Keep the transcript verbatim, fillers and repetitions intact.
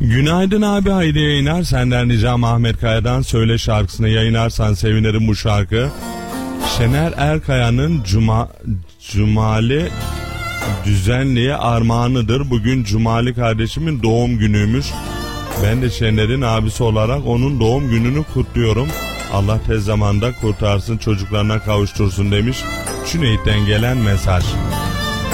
Günaydın abi, haydi yayınlar. Senden ricam Ahmet Kaya'dan Söyle şarkısını yayınlarsan sevinirim bu şarkı. Şener Erkaya'nın Cuma, Cumali Düzenli'ye armağanıdır. Bugün Cumali kardeşimin doğum günüymüş. Ben de Şener'in abisi olarak onun doğum gününü kutluyorum. Allah tez zamanda kurtarsın, çocuklarına kavuştursun demiş. Cüneyt'ten gelen mesaj.